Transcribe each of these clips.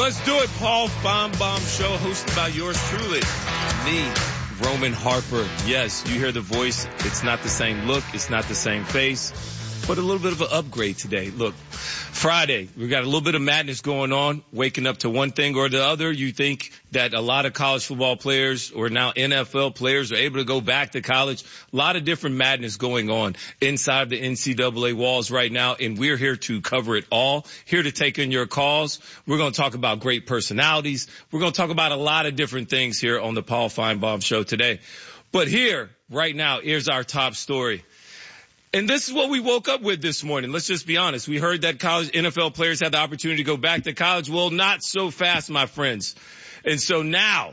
Let's do it. Paul Finebaum Show, hosted by yours truly, me, Roman Harper. Yes, you hear the voice. It's not the same look. It's not the same face, but a little bit of an upgrade today. Look, Friday, we got a little bit of madness going on, waking up to one thing or the other. You think that a lot of college football players or now NFL players are able to go back to college. A lot of different madness going on inside the NCAA walls right now, and we're here to cover it all, here to take in your calls. We're going to talk about great personalities. We're going to talk about a lot of different things here on the Paul Finebaum Show today. But here, right now, here's our top story. And this is what we woke up with this morning. Let's just be honest. We heard that college NFL players had the opportunity to go back to college. Well, not so fast, my friends. And so now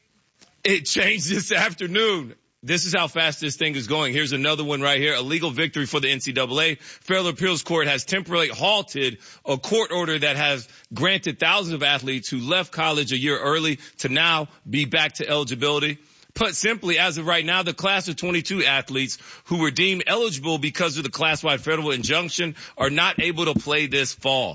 it changed this afternoon. This is how fast this thing is going. Here's another one right here. A legal victory for the NCAA. Federal Appeals Court has temporarily halted a court order that has granted thousands of athletes who left college a year early to now be back to eligibility. Put simply, as of right now, the class of 22 athletes who were deemed eligible because of the class-wide federal injunction are not able to play this fall.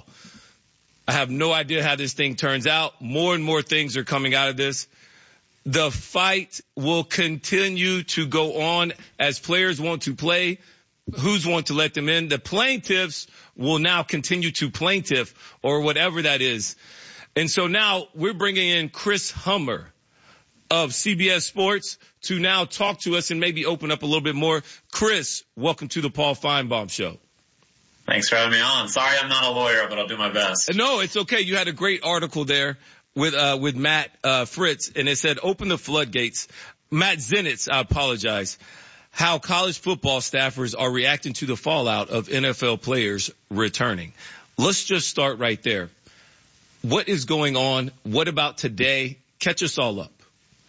I have no idea how this thing turns out. More and more things are coming out of this. The fight will continue to go on as players want to play. Who's want to let them in? The plaintiffs will now continue to plaintiff or whatever that is. And so now we're bringing in Chris Hummer of CBS Sports to now talk to us and maybe open up a little bit more. Chris, welcome to the Paul Finebaum Show. Thanks for having me on. Sorry I'm not a lawyer, but I'll do my best. No, it's okay. You had a great article there with Matt Fritz, and it said, open the floodgates. Matt Zenitz, I apologize, how college football staffers are reacting to the fallout of NFL players returning. Let's just start right there. What is going on? What about today? Catch us all up.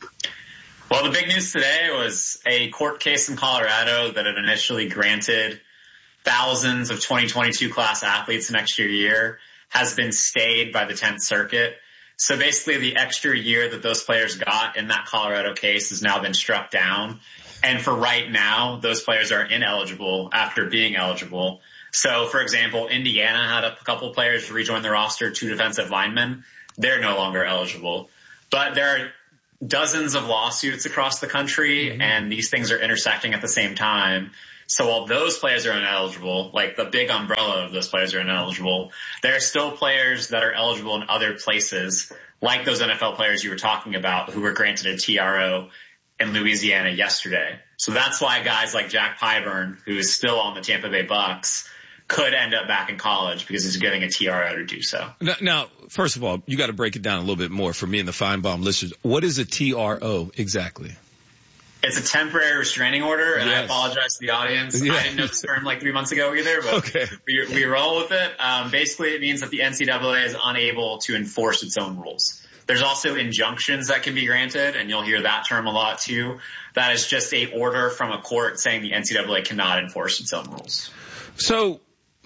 Well, the big news today was a court case in Colorado that had initially granted thousands of 2022 class athletes an extra year has been stayed by the 10th Circuit. So basically the extra year that those players got in that Colorado case has now been struck down. And for right now, those players are ineligible after being eligible. So, for example, Indiana had a couple players rejoin the roster, 2 defensive linemen. They're no longer eligible. But there are dozens of lawsuits across the country, and these things are intersecting at the same time. So while those players are ineligible, like the big umbrella of those players are ineligible, there are still players that are eligible in other places, like those NFL players you were talking about who were granted a TRO in Louisiana yesterday. So that's why guys like Jack Pyburn, who is still on the Tampa Bay Bucks, could end up back in college because he's getting a TRO to do so. Now, first of all, you got to break it down a little bit more for me and the Finebaum listeners. What is a TRO exactly? It's a temporary restraining order, and yes. I apologize to the audience. Yeah. I didn't know this term like 3 months ago either, but okay. we roll with it. Basically, it means that the NCAA is unable to enforce its own rules. There's also injunctions that can be granted, and you'll hear that term a lot too. That is just a order from a court saying the NCAA cannot enforce its own rules. So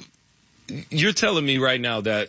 you're telling me right now that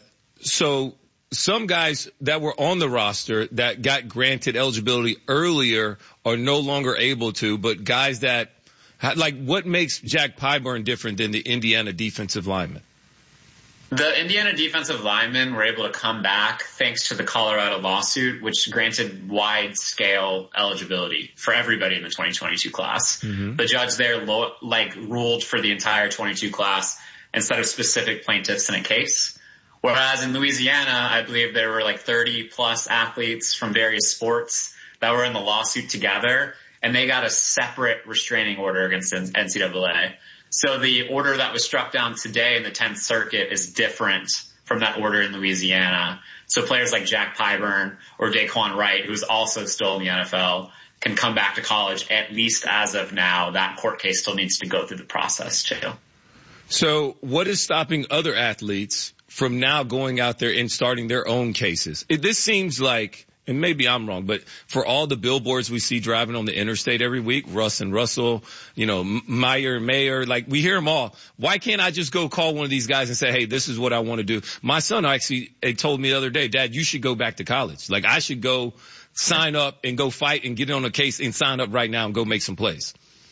some guys that were on the roster that got granted eligibility earlier are no longer able to, but guys that what makes Jack Pyburn different than the Indiana defensive lineman? The Indiana defensive linemen were able to come back thanks to the Colorado lawsuit, which granted wide-scale eligibility for everybody in the 2022 class. Mm-hmm. The judge there ruled for the entire 22 class instead of specific plaintiffs in a case. Whereas in Louisiana, I believe there were 30 plus athletes from various sports that were in the lawsuit together, and they got a separate restraining order against NCAA. So the order that was struck down today in the 10th Circuit is different from that order in Louisiana. So players like Jack Pyburn or Daquan Wright, who's also still in the NFL, can come back to college, at least as of now. That court case still needs to go through the process too. So what is stopping other athletes from now going out there and starting their own cases? This seems like, and maybe I'm wrong, but for all the billboards we see driving on the interstate every week, Russ and Russell, Meyer and Mayer, we hear them all. Why can't I just go call one of these guys and say, hey, this is what I want to do? My son actually told me the other day, Dad, you should go back to college. I should go sign up and go fight and get on a case and sign up right now and go make some plays.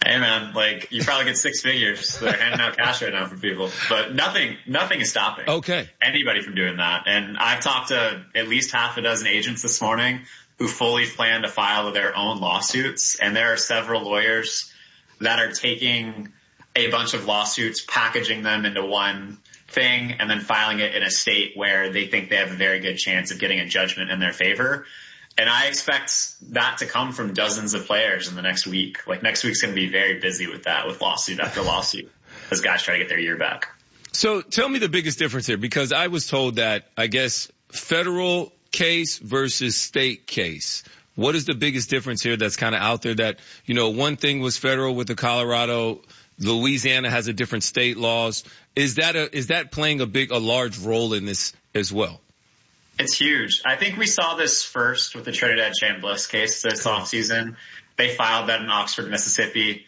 Hey man, like you probably get 6 figures. They're handing out cash right now for people, but nothing is stopping anybody from doing that. And I've talked to at least half a dozen agents this morning who fully plan to file their own lawsuits. And there are several lawyers that are taking a bunch of lawsuits, packaging them into one thing, and then filing it in a state where they think they have a very good chance of getting a judgment in their favor. And I expect that to come from dozens of players in the next week. Like next week's going to be very busy with that, with lawsuit after lawsuit, as guys try to get their year back. So tell me the biggest difference here, because I was told that, I guess, federal case versus state case. What is the biggest difference here that's kind of out there that, you know, one thing was federal with the Colorado, Louisiana has a different state laws. Is that playing a large role in this as well? It's huge. I think we saw this first with the Trinidad Chambliss case this offseason. They filed that in Oxford, Mississippi.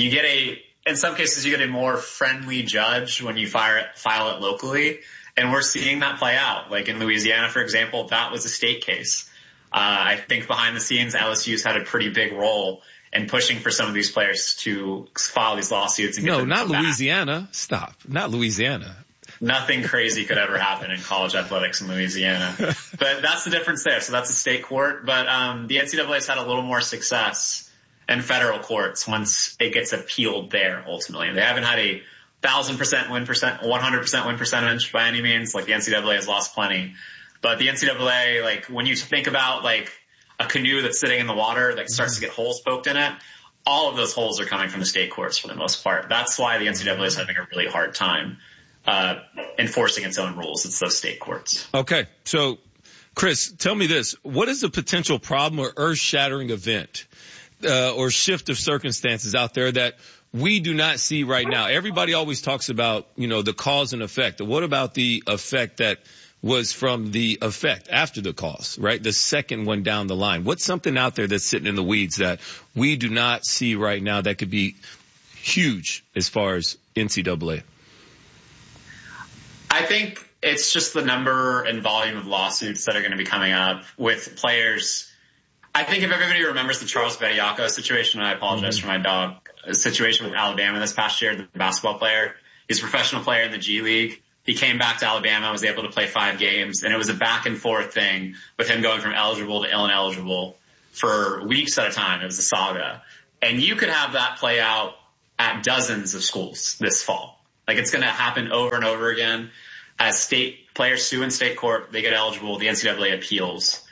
In some cases, you get a more friendly judge when you file it locally. And we're seeing that play out. Like in Louisiana, for example, that was a state case. I think behind the scenes, LSU's had a pretty big role in pushing for some of these players to file these lawsuits. And no, not Louisiana. Stop. Not Louisiana. Nothing crazy could ever happen in college athletics in Louisiana. But that's the difference there. So that's a state court. But the NCAA has had a little more success in federal courts once it gets appealed there ultimately. They haven't had a 1,000% win percent, 100% win percentage by any means. Like the NCAA has lost plenty. But the NCAA, like when you think about like a canoe that's sitting in the water that starts to get holes poked in it, all of those holes are coming from the state courts for the most part. That's why the NCAA is having a really hard time enforcing its own rules. It's those state courts. Okay. So, Chris, tell me this. What is the potential problem or earth-shattering event or shift of circumstances out there that we do not see right now? Everybody always talks about, you know, the cause and effect. What about the effect that was from the effect after the cause, right? The second one down the line. What's something out there that's sitting in the weeds that we do not see right now that could be huge as far as NCAA? I think it's just the number and volume of lawsuits that are going to be coming up with players. I think if everybody remembers the Charles Bediako situation, and I apologize for my dog, situation with Alabama this past year, the basketball player, he's a professional player in the G League. He came back to Alabama, was able to play 5 games, and it was a back and forth thing with him going from eligible to ineligible for weeks at a time. It was a saga. And you could have that play out at dozens of schools this fall. Like it's going to happen over and over again. As state players sue in state court, they get eligible. The NCAA appeals.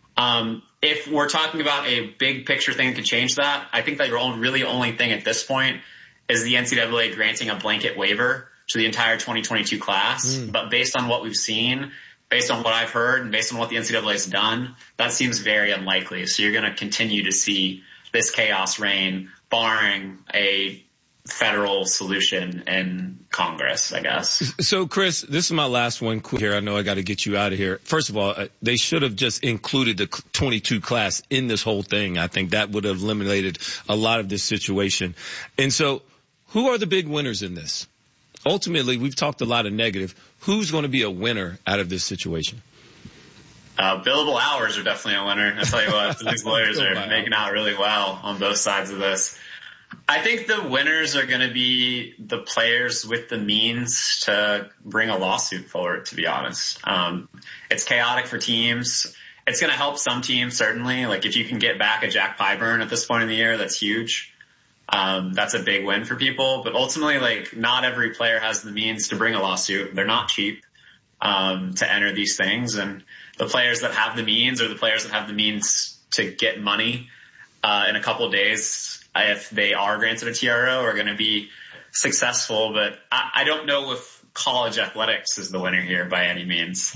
If we're talking about a big picture thing that could change that, I think that your really only thing at this point is the NCAA granting a blanket waiver to the entire 2022 class. But based on what we've seen, based on what I've heard, and based on what the NCAA has done, that seems very unlikely. So you're going to continue to see this chaos reign, barring a federal solution in Congress, I guess. So, Chris, this is my last one here. I know I got to get you out of here. First of all, they should have just included the 22 class in this whole thing. I think that would have eliminated a lot of this situation. And so who are the big winners in this? Ultimately, we've talked a lot of negative. Who's going to be a winner out of this situation? Billable hours are definitely a winner. I tell you what, these lawyers are making out really well on both sides of this. I think the winners are going to be the players with the means to bring a lawsuit forward, to be honest. It's chaotic for teams. It's going to help some teams, certainly. Like if you can get back a Jack Pyburn at this point in the year, that's huge. That's a big win for people. But ultimately, like not every player has the means to bring a lawsuit. They're not cheap to enter these things. And the players that have the means, or the players that have the means to get money in a couple of days, if they are granted a TRO, are going to be successful. But I don't know if college athletics is the winner here by any means.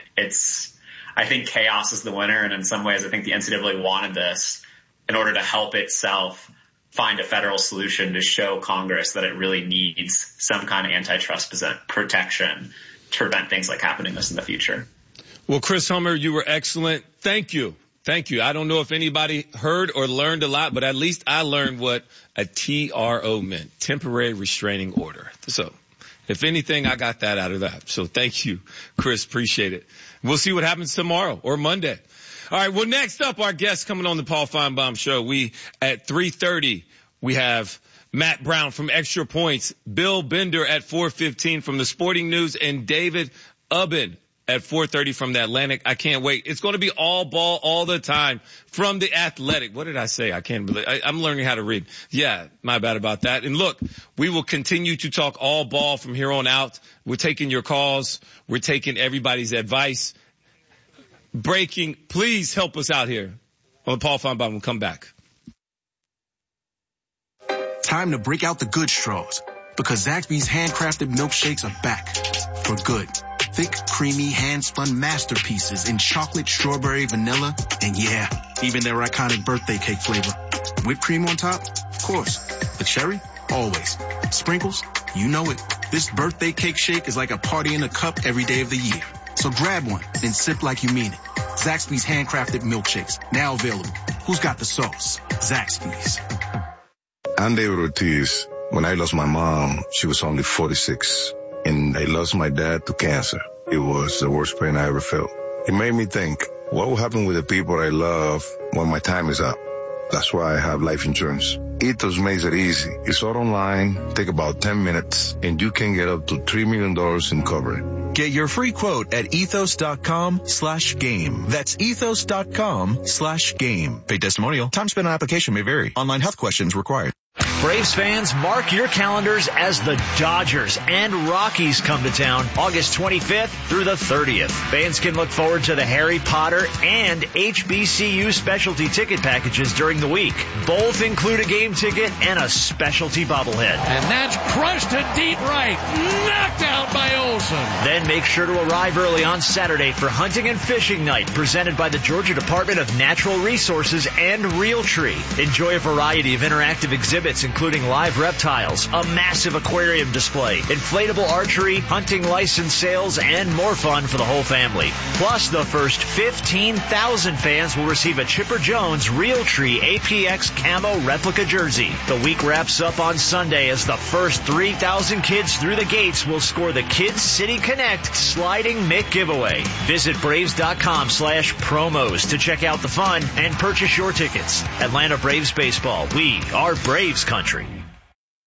I think chaos is the winner. And in some ways, I think the NCAA wanted this in order to help itself find a federal solution to show Congress that it really needs some kind of antitrust protection to prevent things like happening to this in the future. Well, Chris Hummer, you were excellent. Thank you. Thank you. I don't know if anybody heard or learned a lot, but at least I learned what a TRO meant, temporary restraining order. So if anything, I got that out of that. So thank you, Chris. Appreciate it. We'll see what happens tomorrow or Monday. All right. Well, next up, our guest coming on the Paul Finebaum Show. At 3:30, we have Matt Brown from Extra Points, Bill Bender at 4:15 from the Sporting News, and David Ubben at 4:30 from the Atlantic. I can't wait. It's going to be all ball all the time from the Athletic. What did I say? I can't believe I'm learning how to read. Yeah, my bad about that. And look, we will continue to talk all ball from here on out. We're taking your calls. We're taking everybody's advice. Breaking, please help us out here. On Paul Feinbaum will come back. Time to break out the good straws, because Zaxby's handcrafted milkshakes are back for good. Thick, creamy, hand-spun masterpieces in chocolate, strawberry, vanilla, and yeah, even their iconic birthday cake flavor. Whipped cream on top? Of course. The cherry? Always. Sprinkles? You know it. This birthday cake shake is like a party in a cup every day of the year. So grab one, then sip like you mean it. Zaxby's handcrafted milkshakes, now available. Who's got the sauce? Zaxby's. I'm David Ortiz. When I lost my mom, she was only 46. And I lost my dad to cancer. It was the worst pain I ever felt. It made me think, what will happen with the people I love when my time is up? That's why I have life insurance. Ethos makes it easy. It's all online, take about 10 minutes, and you can get up to $3 million in coverage. Get your free quote at ethos.com/game. That's ethos.com/game. Paid testimonial. Time spent on application may vary. Online health questions required. Braves fans, mark your calendars as the Dodgers and Rockies come to town August 25th through the 30th. Fans can look forward to the Harry Potter and HBCU specialty ticket packages during the week. Both include a game ticket and a specialty bobblehead. And that's crushed to deep right. Knocked out by Olsen. Then make sure to arrive early on Saturday for Hunting and Fishing Night, presented by the Georgia Department of Natural Resources and Realtree. Enjoy a variety of interactive exhibits, including live reptiles, a massive aquarium display, inflatable archery, hunting license sales, and more fun for the whole family. Plus, the first 15,000 fans will receive a Chipper Jones Realtree APX Camo replica jersey. The week wraps up on Sunday as the first 3,000 kids through the gates will score the Kids City Connect Sliding Mick giveaway. Visit Braves.com/promos to check out the fun and purchase your tickets. Atlanta Braves baseball. We are Braves country.